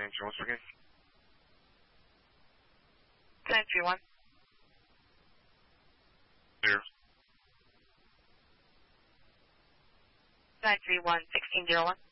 answer. What's the case? 931. Clear. 931, 1601.